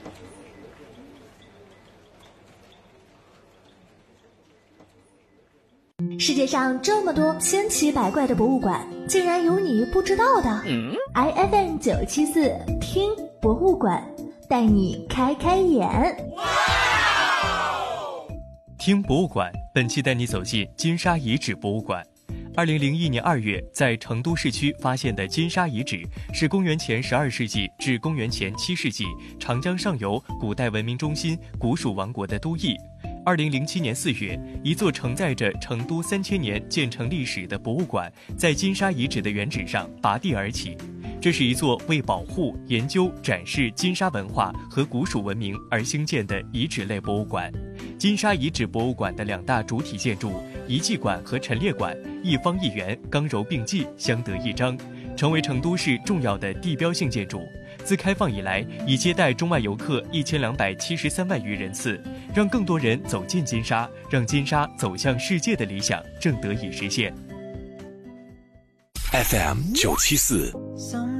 世界上这么多千奇百怪的博物馆，竟然有你不知道的。IFM 974听博物馆，带你开开眼。 听博物馆，本期带你走进金沙遗址博物馆。2001年2月，在成都市区发现的金沙遗址，是公元前12世纪至公元前7世纪长江上游古代文明中心古蜀王国的都邑。2007年4月，一座承载着成都3000年建成历史的博物馆，在金沙遗址的原址上拔地而起。这是一座为保护、研究、展示金沙文化和古蜀文明而兴建的遗址类博物馆。金沙遗址博物馆的两大主体建筑遗迹馆和陈列馆一方一圆，刚柔并济，相得益彰，成为成都市重要的地标性建筑。自开放以来，已接待中外游客1273万余人次，让更多人走进金沙，让金沙走向世界的理想正得以实现。 FM 974